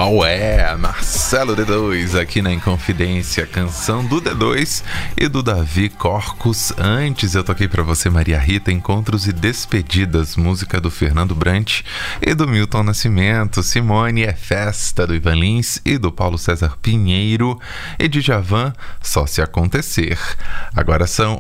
Qual é? Marcelo D2 aqui na Inconfidência, canção do D2 e do Davi Corcos. Antes eu toquei pra você Maria Rita, Encontros e Despedidas, música do Fernando Brant e do Milton Nascimento. Simone, É Festa, do Ivan Lins e do Paulo César Pinheiro, e Djavan, Só Se Acontecer. Agora são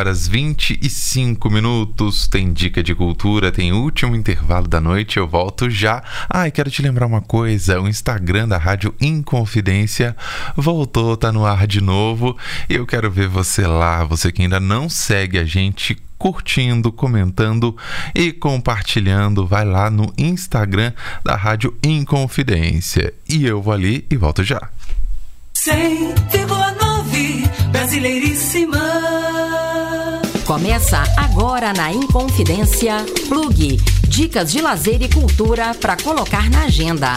8h25, tem dica de cultura, tem último intervalo da noite, eu volto já. E quero te lembrar uma coisa, o Instagram da Rádio Inconfidência voltou, tá no ar de novo, e eu quero ver você lá, você que ainda não segue a gente, curtindo, comentando e compartilhando. Vai lá no Instagram da Rádio Inconfidência. E eu vou ali e volto já. 100,9 Brasileiríssima. Começa agora na Inconfidência Plug. Dicas de lazer e cultura para colocar na agenda.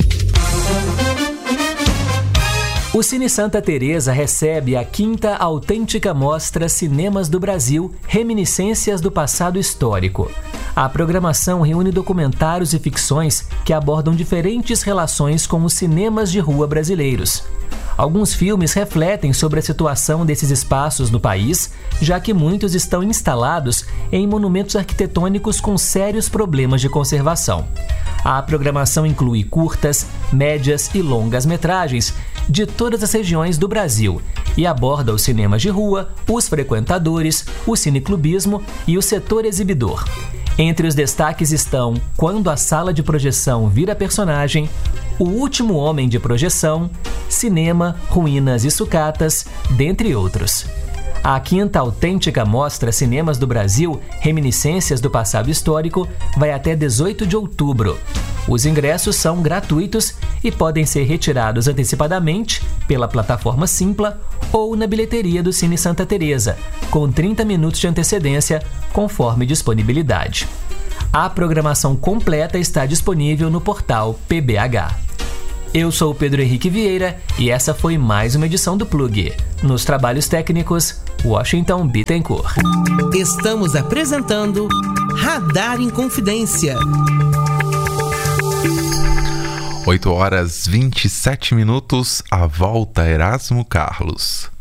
O Cine Santa Teresa recebe a 5ª Autêntica Mostra Cinemas do Brasil, Reminiscências do Passado Histórico. A programação reúne documentários e ficções que abordam diferentes relações com os cinemas de rua brasileiros. Alguns filmes refletem sobre a situação desses espaços no país, já que muitos estão instalados em monumentos arquitetônicos com sérios problemas de conservação. A programação inclui curtas, médias e longas metragens de todas as regiões do Brasil e aborda os cinemas de rua, os frequentadores, o cineclubismo e o setor exibidor. Entre os destaques estão Quando a Sala de Projeção Vira Personagem, O Último Homem de Projeção, Cinema, Ruínas e Sucatas, dentre outros. A 5ª Autêntica Mostra Cinemas do Brasil, Reminiscências do Passado Histórico, vai até 18 de outubro. Os ingressos são gratuitos e podem ser retirados antecipadamente pela plataforma Simpla ou na bilheteria do Cine Santa Teresa, com 30 minutos de antecedência, conforme disponibilidade. A programação completa está disponível no portal PBH. Eu sou o Pedro Henrique Vieira e essa foi mais uma edição do Plug. Nos trabalhos técnicos, Washington Bittencourt. Estamos apresentando Radar Inconfidência. 8h27, a volta Erasmo Carlos.